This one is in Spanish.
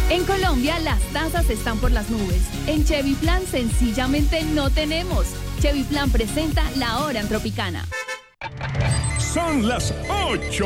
En Colombia las tasas están por las nubes. En Chevy Plan sencillamente no tenemos. Chevy Plan presenta La Hora en Tropicana. Son las 8.